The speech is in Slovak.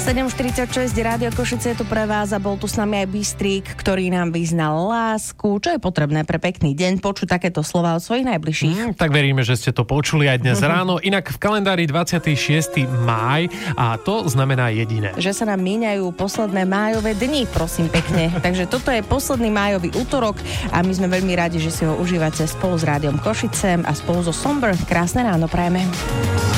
7.46, Rádio Košice je tu pre vás a bol tu s nami aj Bystrík, ktorý nám vyznal lásku, čo je potrebné pre pekný deň, počuť takéto slova od svojich najbližších. Tak veríme, že ste to počuli aj dnes ráno. Inak v kalendári 26. máj a to znamená jediné. Že sa nám míňajú posledné májové dni, prosím pekne. Takže toto je posledný májový útorok a my sme veľmi radi, že si ho užívate spolu s Rádiom Košice a spolu so Somber. Krásne ráno prajeme.